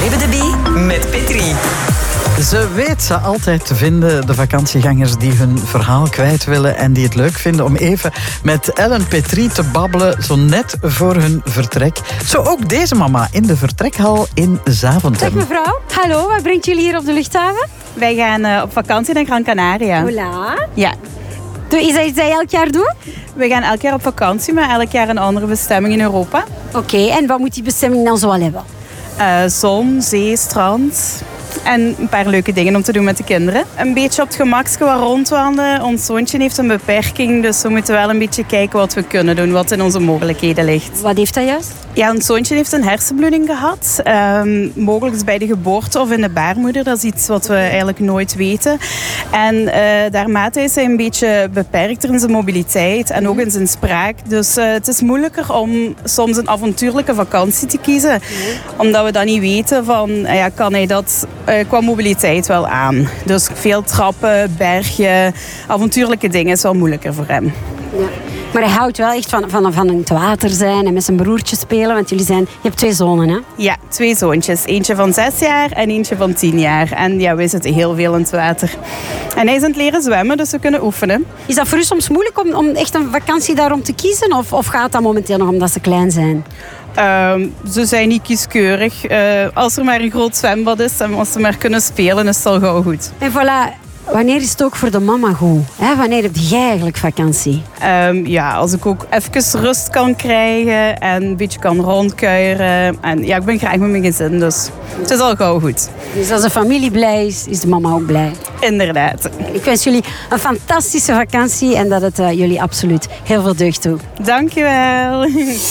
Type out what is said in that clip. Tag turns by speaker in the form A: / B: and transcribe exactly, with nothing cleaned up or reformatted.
A: Bebe de Bie met Petri.
B: Ze weet ze altijd te vinden, de vakantiegangers die hun verhaal kwijt willen en die het leuk vinden om even met Ellen Petri te babbelen, zo net voor hun vertrek. Zo ook deze mama in de vertrekhal in Zaventem.
C: Dag mevrouw, hallo, wat brengt jullie hier op de luchthaven?
D: Wij gaan uh, op vakantie naar Gran Canaria.
C: Hola.
D: Ja.
C: Is dat iets dat je elk jaar doet?
D: We gaan elk jaar op vakantie, maar elk jaar een andere bestemming in Europa.
C: Oké, okay, en wat moet die bestemming dan zoal hebben?
D: Uh, zon, zee, strand en een paar leuke dingen om te doen met de kinderen. Een beetje op het gemakske wat rondwandelen. Ons zoontje heeft een beperking, dus we moeten wel een beetje kijken wat we kunnen doen, wat in onze mogelijkheden ligt.
C: Wat heeft dat juist?
D: Ja, ons zoontje heeft een hersenbloeding gehad. Um, mogelijk bij de geboorte of in de baarmoeder. Dat is iets wat we eigenlijk nooit weten. En uh, daarmate is hij een beetje beperkter in zijn mobiliteit en ook in zijn spraak. Dus uh, het is moeilijker om soms een avontuurlijke vakantie te kiezen. Mm. Omdat we dan niet weten van, uh, ja, kan hij dat uh, qua mobiliteit wel aan. Dus veel trappen, bergen, avontuurlijke dingen is wel moeilijker voor hem.
C: Ja. Maar hij houdt wel echt van, van, van in het water zijn en met zijn broertje spelen. Want jullie zijn, je hebt twee zonen, hè?
D: Ja, twee zoontjes. Eentje van zes jaar en eentje van tien jaar. En ja, wij zitten heel veel in het water. En hij is aan het leren zwemmen, dus we kunnen oefenen.
C: Is dat voor u soms moeilijk om, om echt een vakantie daarom te kiezen? Of, of gaat dat momenteel nog omdat ze klein zijn?
D: Uh, ze zijn niet kieskeurig. Uh, als er maar een groot zwembad is en als ze maar kunnen spelen, is het al gauw goed.
C: En voilà. Wanneer is het ook voor de mama goed? Hè? Wanneer heb jij eigenlijk vakantie?
D: Um, ja, als ik ook even rust kan krijgen en een beetje kan rondkuieren. En ja, ik ben graag met mijn gezin, dus het is al gauw goed.
C: Dus als de familie blij is, is de mama ook blij?
D: Inderdaad.
C: Ik wens jullie een fantastische vakantie en dat het uh, jullie absoluut heel veel deugd doet.
D: Dank je wel.